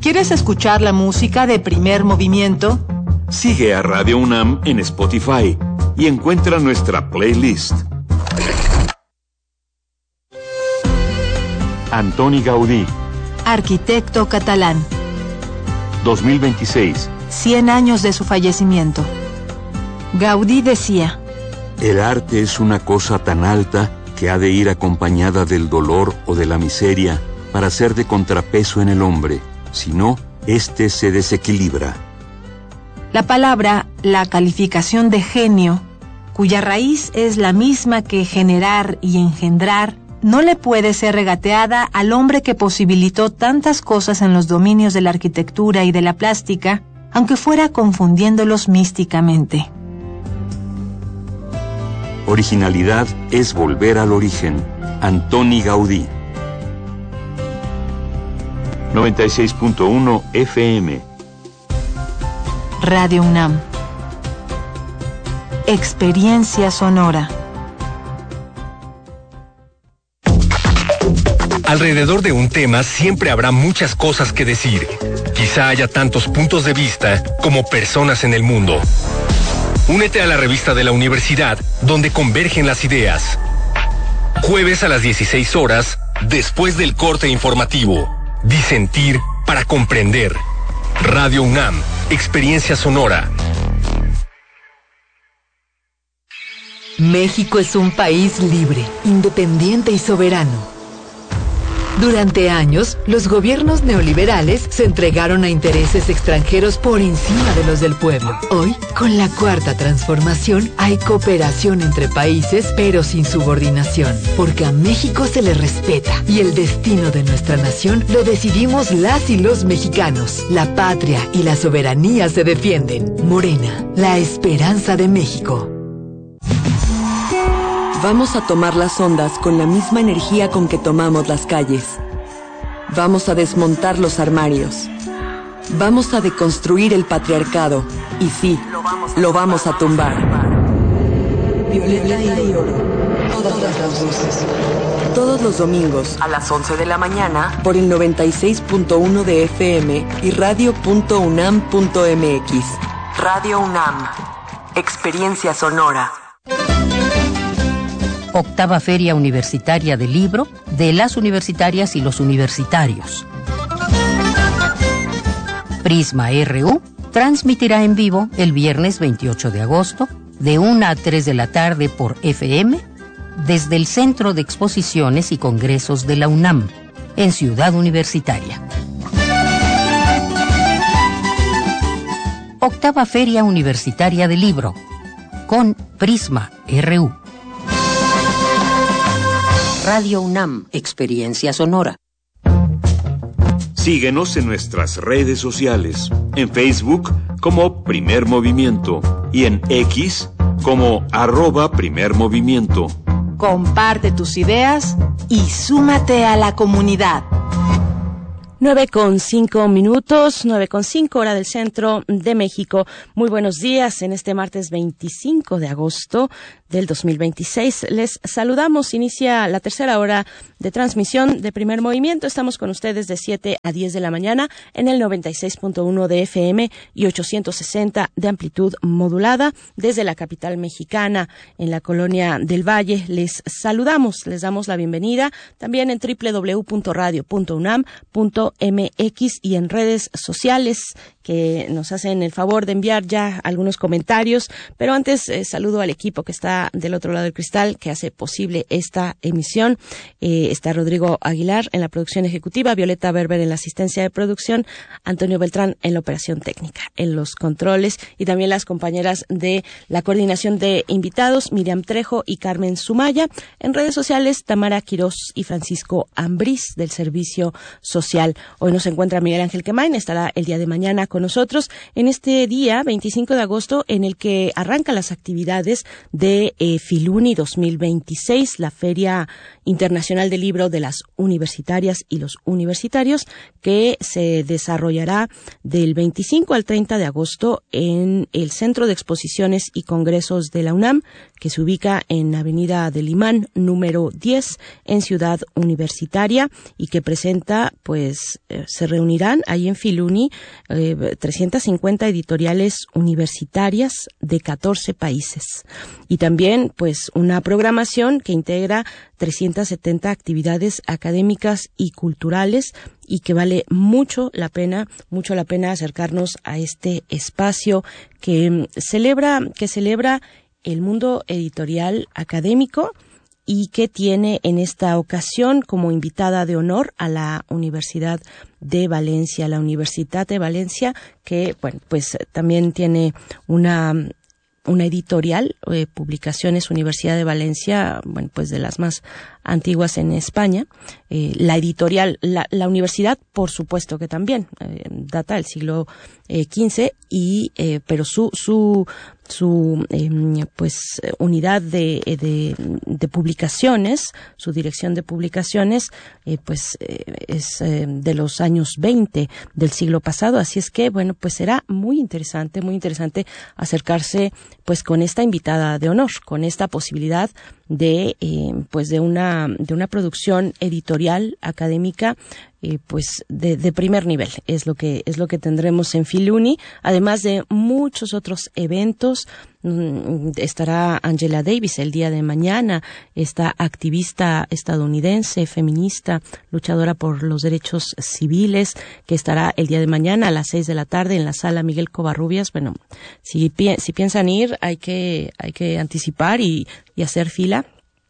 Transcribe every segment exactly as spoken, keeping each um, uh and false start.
¿Quieres escuchar la música de Primer Movimiento? Sigue a Radio UNAM en Spotify y encuentra nuestra playlist. Antoni Gaudí, arquitecto catalán. dos mil veintiséis. cien años de su fallecimiento. Gaudí decía: el arte es una cosa tan alta que ha de ir acompañada del dolor o de la miseria para ser de contrapeso en el hombre, si no, éste se desequilibra. La palabra, la calificación de genio, cuya raíz es la misma que generar y engendrar, no le puede ser regateada al hombre que posibilitó tantas cosas en los dominios de la arquitectura y de la plástica, aunque fuera confundiéndolos místicamente. Originalidad es volver al origen. Antoni Gaudí. noventa y seis punto uno F M. Radio UNAM. Experiencia sonora. Alrededor de un tema siempre habrá muchas cosas que decir. Quizá haya tantos puntos de vista como personas en el mundo. Únete a la revista de la universidad, donde convergen las ideas. Jueves a las dieciséis horas, después del corte informativo. Disentir para comprender. Radio UNAM, experiencia sonora. México es un país libre, independiente y soberano. Durante años, los gobiernos neoliberales se entregaron a intereses extranjeros por encima de los del pueblo. Hoy, con la cuarta transformación, hay cooperación entre países, pero sin subordinación, porque a México se le respeta y el destino de nuestra nación lo decidimos las y los mexicanos. La patria y la soberanía se defienden. Morena, la esperanza de México. Vamos a tomar las ondas con la misma energía con que tomamos las calles. Vamos a desmontar los armarios. Vamos a deconstruir el patriarcado. Y sí, lo vamos a tumbar. Violeta y oro. Todas las voces. Todos los domingos a las once de la mañana por el noventa y seis punto uno de F M y radio punto unam punto m x. Radio UNAM. Experiencia sonora. Octava Feria Universitaria del Libro de las universitarias y los universitarios. Prisma R U transmitirá en vivo el viernes veintiocho de agosto de una a tres de la tarde por F M desde el Centro de Exposiciones y Congresos de la UNAM en Ciudad Universitaria. Octava Feria Universitaria del Libro con Prisma R U. Radio UNAM, experiencia sonora. Síguenos en nuestras redes sociales, en Facebook como Primer Movimiento y en X como arroba Primer Movimiento. Comparte tus ideas y súmate a la comunidad. Nueve con cinco minutos, nueve con cinco hora del centro de México. Muy buenos días en este martes veinticinco de agosto del dos mil veintiséis. Les saludamos. Inicia la tercera hora de transmisión de Primer Movimiento. Estamos con ustedes de siete a diez de la mañana en el noventa y seis punto uno de F M y ochocientos sesenta de amplitud modulada desde la capital mexicana en la colonia del Valle. Les saludamos, les damos la bienvenida también en doble u doble u doble u punto radio punto unam punto m x y en redes sociales que nos hacen el favor de enviar ya algunos comentarios, pero antes eh, saludo al equipo que está del otro lado del cristal que hace posible esta emisión. Eh, está Rodrigo Aguilar en la producción ejecutiva, Violeta Berber en la asistencia de producción, Antonio Beltrán en la operación técnica, en los controles y también las compañeras de la coordinación de invitados, Miriam Trejo y Carmen Sumaya. En redes sociales, Tamara Quirós y Francisco Ambrís del Servicio Social. Hoy nos encuentra Miguel Ángel Quemain, estará el día de mañana con nosotros en este día veinticinco de agosto en el que arrancan las actividades de de eh, Filuni dos mil veintiséis, la Feria Internacional del Libro de las Universitarias y los Universitarios, que se desarrollará del veinticinco al treinta de agosto en el Centro de Exposiciones y Congresos de la UNAM, que se ubica en Avenida del Imán, número diez, en Ciudad Universitaria, y que presenta, pues, eh, se reunirán ahí en Filuni eh, trescientas cincuenta editoriales universitarias de catorce países. Y también, pues, una programación que integra trescientas setenta actividades académicas y culturales, y que vale mucho la pena, mucho la pena acercarnos a este espacio que celebra, que celebra el mundo editorial académico, y que tiene en esta ocasión como invitada de honor a la Universidad de Valencia, la Universitat de Valencia, que, bueno, pues también tiene una una editorial, eh, Publicaciones Universidad de Valencia, bueno, pues de las más antiguas en España. Eh, la editorial, la, la universidad, por supuesto que también, eh, data del siglo eh, quince, y, eh, pero su, su, su, eh, pues, unidad de, de, de publicaciones, su dirección de publicaciones, eh, pues, eh, es eh, de los años veinte del siglo pasado. Así es que, bueno, pues será muy interesante, muy interesante acercarse, pues, con esta invitada de honor, con esta posibilidad de, eh, pues, de una, de una producción editorial académica, eh, pues, de, de primer nivel. Es lo que, es lo que tendremos en Filuni, además de muchos otros eventos. Mm, estará Angela Davis el día de mañana, esta activista estadounidense, feminista, luchadora por los derechos civiles, que estará el día de mañana a las seis de la tarde en la sala Miguel Covarrubias. Bueno, si, pi- si piensan ir, hay que, hay que anticipar y, y hacer fila.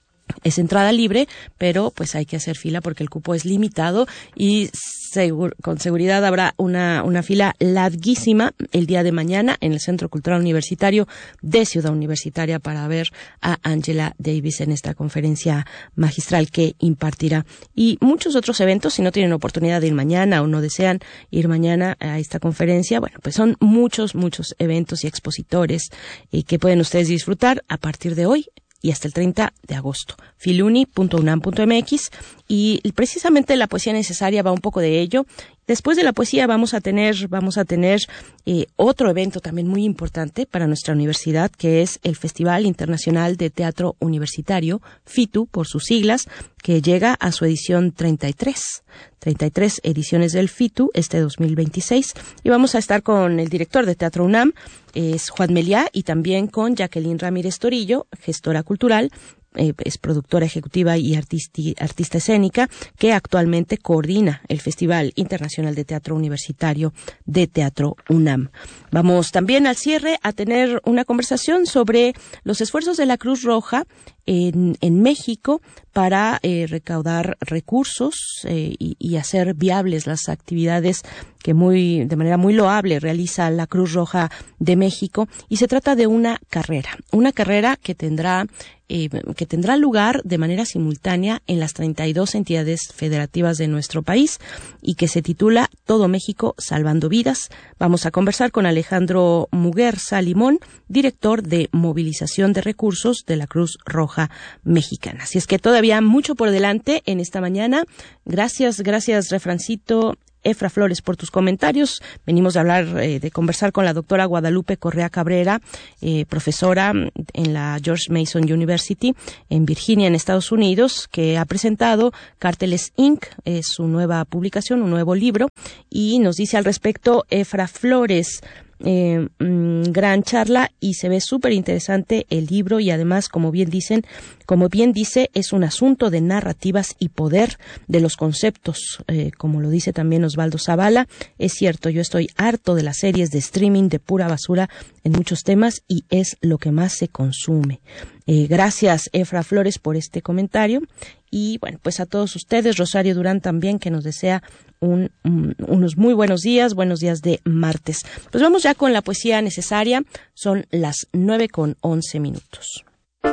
Es entrada libre, pero pues hay que hacer fila porque el cupo es limitado, y segur, con seguridad habrá una, una fila larguísima el día de mañana en el Centro Cultural Universitario de Ciudad Universitaria para ver a Angela Davis en esta conferencia magistral que impartirá. Y muchos otros eventos, si no tienen oportunidad de ir mañana o no desean ir mañana a esta conferencia, bueno, pues son muchos, muchos eventos y expositores eh, que pueden ustedes disfrutar a partir de hoy y hasta el treinta de agosto. filuni punto unam punto mx, y precisamente la poesía necesaria va un poco de ello. Después de la poesía vamos a tener, vamos a tener eh, otro evento también muy importante para nuestra universidad, que es el Festival Internacional de Teatro Universitario, FITU por sus siglas, que llega a su edición treinta y tres. treinta y tres ediciones del FITU este dos mil veintiséis, y vamos a estar con el director de Teatro UNAM, es Juan Meliá, y también con Jacqueline Ramírez Torillo, gestora cultural, eh, es productora ejecutiva y artisti, artista escénica, que actualmente coordina el Festival Internacional de Teatro Universitario de Teatro UNAM. Vamos también al cierre a tener una conversación sobre los esfuerzos de la Cruz Roja en, en México para eh, recaudar recursos eh, y, y hacer viables las actividades que muy, de manera muy loable realiza la Cruz Roja de México. Y se trata de una carrera, una carrera que tendrá Eh, que tendrá lugar de manera simultánea en las treinta y dos entidades federativas de nuestro país, y que se titula Todo México Salvando Vidas. Vamos a conversar con Alejandro Muguerza Limón, director de movilización de recursos de la Cruz Roja Mexicana. Así es que todavía mucho por delante en esta mañana. Gracias, gracias, Refrancito, Efra Flores, por tus comentarios. Venimos de hablar, eh, de conversar con la doctora Guadalupe Correa Cabrera, eh, profesora en la George Mason University en Virginia, en Estados Unidos, que ha presentado Cárteles incorporated, es su nueva publicación, un nuevo libro, y nos dice al respecto Efra Flores: Eh, mmm, gran charla, y se ve súper interesante el libro, y además, como bien dicen, como bien dice, es un asunto de narrativas y poder de los conceptos, eh, como lo dice también Osvaldo Zavala. Es cierto, yo estoy harto de las series de streaming de pura basura en muchos temas, y es lo que más se consume. Eh, gracias, Efra Flores, por este comentario. Y bueno, pues a todos ustedes, Rosario Durán también, que nos desea un, un, unos muy buenos días, buenos días de martes. Pues vamos ya con la poesía necesaria. Son las nueve con once minutos.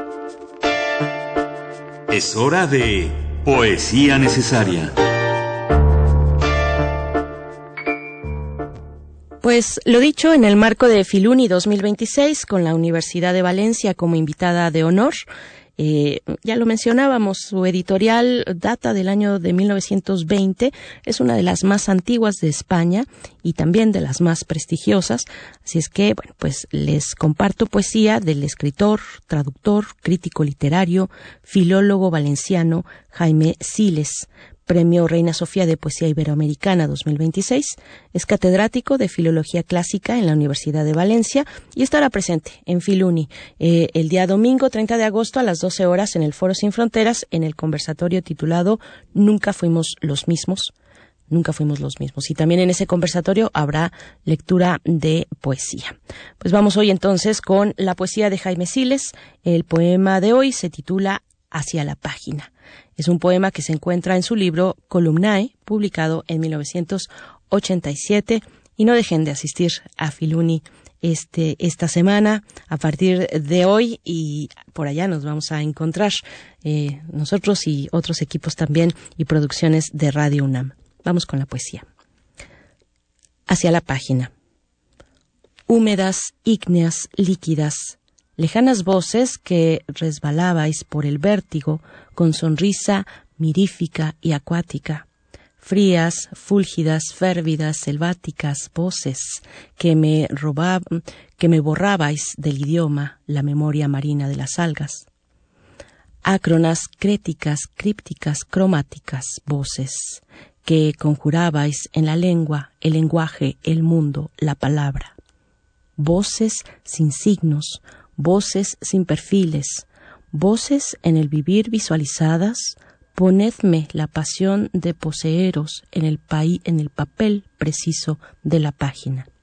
Es hora de poesía necesaria. Pues lo dicho, en el marco de Filuni dos mil veintiséis, con la Universidad de Valencia como invitada de honor, Eh, ya lo mencionábamos, su editorial data del año de mil novecientos veinte, es una de las más antiguas de España y también de las más prestigiosas, así es que, bueno, pues les comparto poesía del escritor, traductor, crítico literario, filólogo valenciano Jaime Siles, Premio Reina Sofía de Poesía Iberoamericana dos mil veintiséis, es catedrático de Filología Clásica en la Universidad de Valencia y estará presente en Filuni eh, el día domingo treinta de agosto a las doce horas en el Foro Sin Fronteras, en el conversatorio titulado Nunca fuimos los mismos. Nunca fuimos los mismos. Y también en ese conversatorio habrá lectura de poesía. Pues vamos hoy entonces con la poesía de Jaime Siles. El poema de hoy se titula Hacia la página. Es un poema que se encuentra en su libro Columnae, publicado en mil novecientos ochenta y siete. Y no dejen de asistir a Filuni este, esta semana, a partir de hoy, y por allá nos vamos a encontrar eh, nosotros y otros equipos también y producciones de Radio UNAM. Vamos con la poesía. Hacia la página. Húmedas, ígneas, líquidas, lejanas voces que resbalabais por el vértigo con sonrisa mirífica y acuática, frías, fúlgidas, férvidas, selváticas voces que me robaban, que me borrabais del idioma la memoria marina de las algas. Ácronas, créticas, crípticas, cromáticas voces que conjurabais en la lengua, el lenguaje, el mundo, la palabra. Voces sin signos, voces sin perfiles, voces en el vivir visualizadas, ponedme la pasión de poseeros en el paí, en el papel preciso de la página.